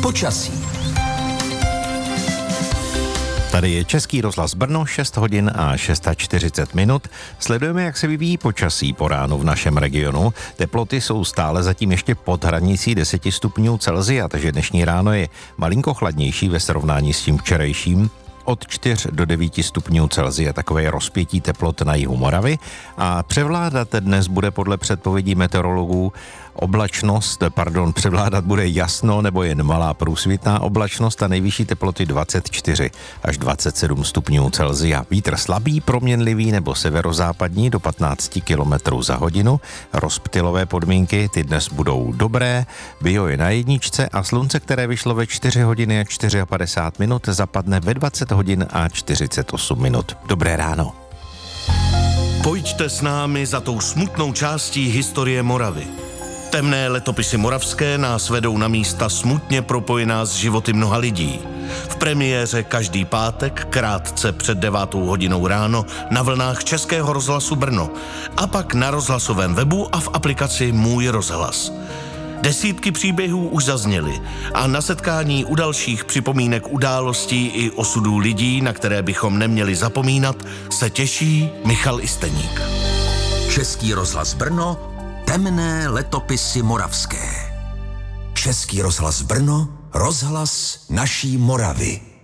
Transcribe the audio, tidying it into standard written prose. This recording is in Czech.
Počasí. Tady je Český rozhlas Brno, 6 hodin a 640 minut. Sledujeme, jak se vyvíjí počasí po ránu v našem regionu. Teploty jsou stále zatím ještě pod hranicí 10 stupňů Celsia, takže dnešní ráno je malinko chladnější ve srovnání s tím včerejším. Od 4 do 9 stupňů Celsia, takové rozpětí teplot na jihu Moravy. A převládat dnes bude podle předpovědí meteorologů převládat bude jasno nebo jen malá průsvitná oblačnost a nejvyšší teploty 24 až 27 stupňů Celsia. Vítr slabý, proměnlivý nebo severozápadní do 15 km za hodinu. Rozptylové podmínky, ty dnes budou dobré, bio je na jedničce a slunce, které vyšlo ve 4 hodiny a 54 minut, zapadne ve 20 hodin a 48 minut. Dobré ráno. Pojďte s námi za tou smutnou částí historie Moravy. Temné letopisy moravské nás vedou na místa smutně propojená s životy mnoha lidí. V premiéře každý pátek krátce před 9 hodinou ráno na vlnách Českého rozhlasu Brno a pak na rozhlasovém webu a v aplikaci Můj rozhlas. Desítky příběhů už zazněly a na setkání u dalších připomínek událostí i osudů lidí, na které bychom neměli zapomínat, se těší Michal Isteník. Český rozhlas Brno, temné letopisy moravské. Český rozhlas Brno, rozhlas naší Moravy.